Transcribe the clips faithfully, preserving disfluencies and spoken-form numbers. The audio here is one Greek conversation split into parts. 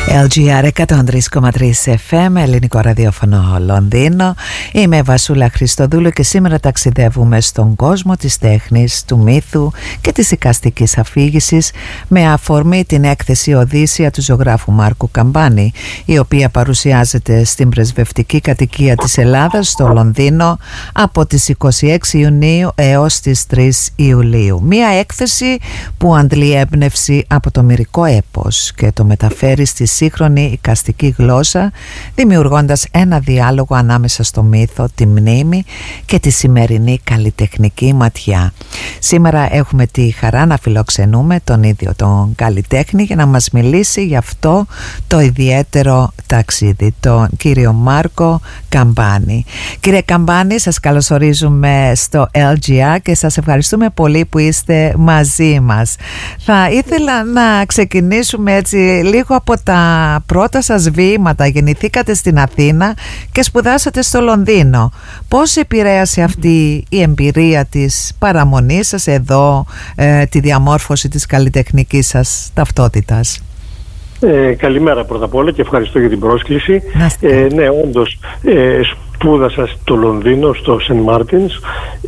ελ τζι αρ εκατόν τρία κόμμα τρία εφ εμ, ελληνικό ραδιόφωνο Λονδίνο. Είμαι η Βασούλα Χριστοδούλου και σήμερα ταξιδεύουμε στον κόσμο της τέχνης, του μύθου και της εικαστικής αφήγησης με αφορμή την έκθεση Οδύσσεια του ζωγράφου Μάρκου Καμπάνη, η οποία παρουσιάζεται στην πρεσβευτική κατοικία της Ελλάδας στο Λονδίνο από τις είκοσι έξι Ιουνίου έως τις τρεις Ιουλίου. Μία έκθεση που αντλεί έμπνευση από το μυρικό έπος και το μεταφέρει στη σύγχρονη εικαστική γλώσσα, δημιουργώντας ένα διάλογο ανάμεσα στο μύθο, τη μνήμη και τη σημερινή καλλιτεχνική ματιά. Σήμερα έχουμε τη χαρά να φιλοξενούμε τον ίδιο τον καλλιτέχνη για να μας μιλήσει γι' αυτό το ιδιαίτερο ταξίδι, τον κύριο Μάρκο Καμπάνη. Κύριε Καμπάνη, σας καλωσορίζουμε στο ελ τζι αρ και σας ευχαριστούμε πολύ που είστε μαζί μας. Θα ήθελα να ξεκινήσουμε έτσι λίγο από τα πρώτα σας βήματα. Γεννηθήκατε στην Αθήνα και σπουδάσατε στο Λονδίνο. Πώς επηρέασε αυτή η εμπειρία της παραμονής σας εδώ ε, τη διαμόρφωση της καλλιτεχνικής σας ταυτότητας? Ε, καλημέρα πρώτα απ' όλα και ευχαριστώ για την πρόσκληση. Ε, ναι, όντως ε, σπούδασα στο Λονδίνο, στο Σεντ Μάρτινς.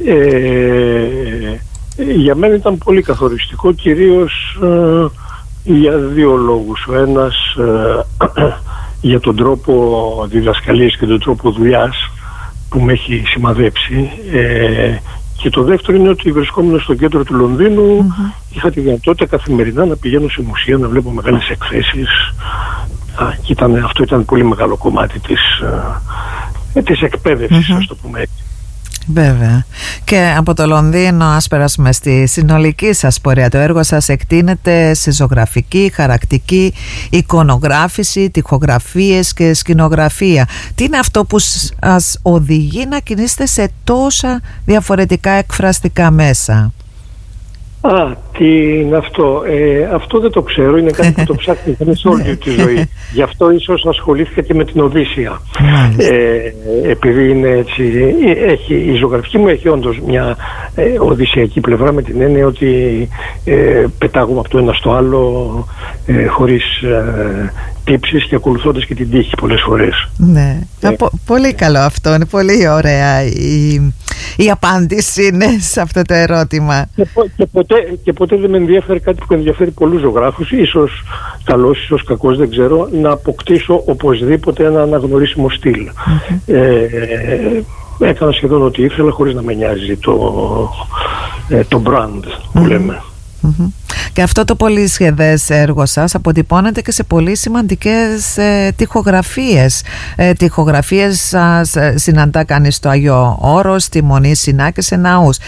Ε, για μένα ήταν πολύ καθοριστικό, κυρίως ε, για δύο λόγους. Ο ένας ε, για τον τρόπο διδασκαλίας και τον τρόπο δουλειάς που με έχει σημαδέψει, ε, και το δεύτερο είναι ότι βρισκόμουν στο κέντρο του Λονδίνου. Mm-hmm. Είχα τη δυνατότητα καθημερινά να πηγαίνω σε μουσεία, να βλέπω μεγάλες εκθέσεις. Α, και ήταν, αυτό ήταν πολύ μεγάλο κομμάτι της, ε, της εκπαίδευσης, mm-hmm. ας το πούμε έτσι. Βέβαια. Και από το Λονδίνο ας περάσουμε στη συνολική σας πορεία. Το έργο σας εκτείνεται σε ζωγραφική, χαρακτική, εικονογράφηση, τοιχογραφίες και σκηνογραφία. Τι είναι αυτό που σας οδηγεί να κινείστε σε τόσα διαφορετικά εκφραστικά μέσα? Α, τι είναι αυτό? Ε, αυτό δεν το ξέρω, είναι κάτι που το ψάχνει σε όλη τη ζωή. Γι' αυτό ίσως ασχολήθηκα και με την Οδύσσεια. Ε, επειδή είναι έτσι, έχει, η ζωγραφική μου έχει όντως μια ε, οδυσσιακή πλευρά, με την έννοια ότι ε, πετάγουμε από το ένα στο άλλο ε, χωρίς ε, τύψεις και ακολουθώντας και την τύχη πολλές φορές. Ναι, ε, πο, πολύ καλό αυτό, είναι πολύ ωραία η, η απάντηση είναι σε αυτό το ερώτημα. Και, και, ποτέ, και ποτέ δεν με ενδιαφέρει κάτι που ενδιαφέρει πολλούς ζωγράφους, ίσως καλός, ίσως κακός, δεν ξέρω, να αποκτήσω οπωσδήποτε ένα αναγνωρίσιμο στυλ. Mm-hmm. Ε, έκανα σχεδόν ό,τι ήθελα χωρίς να με νοιάζει το, ε, το brand που mm-hmm. λέμε. Mm-hmm. Και αυτό το πολυσχεδές έργο σας αποτυπώνεται και σε πολύ σημαντικές ε, τοιχογραφίες. Ε, τοιχογραφίες σας ε, συναντά κανείς στο Άγιο Όρος, στη Μονή Σινά και σε ναούς.